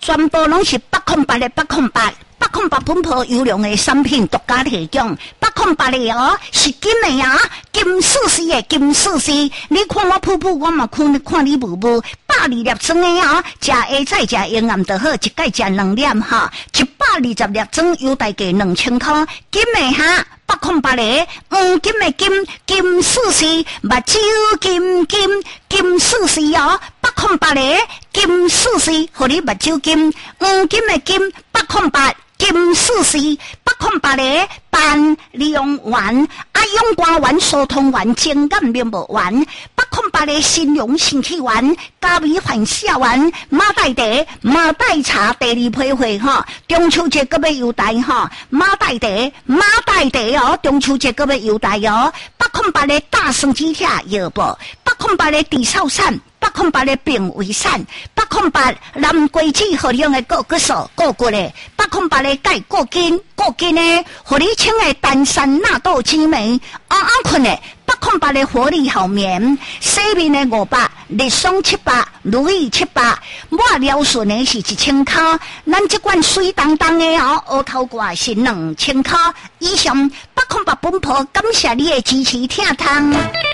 全部拢是808的808本铺优良的产品独家提供，808的哦是金的啊，金44的金44，你看我噗噗，我嘛看你母母，120粒装的啊，食下再食营养就好，一盖食2粒哈，120粒装优待价2000块，金的哈。808的黄金的金44，目睭金44哦，808的金44，互你目睭金，黄金的金808。金44，808的半利用丸，勇肝丸、疏通丸、精干面膜丸，808的新荣新气丸、加味反下丸、马黛茶、马黛茶第2批货哈，中秋节个要优待哈，马黛茶哦，中秋节个要优待哦，808的大生肌贴药布，808的地草散。808的病危散，808蓝桂枝合用的果骨素果骨嘞，808的钙果筋呢，互你清的丹参纳豆青梅，困嘞，808的活力好眠，洗面的500，日霜700，如意700，抹疗顺的是1000块，咱这款水当当的哦，乌头挂是2000块以上，808本铺感谢你的支持听汤。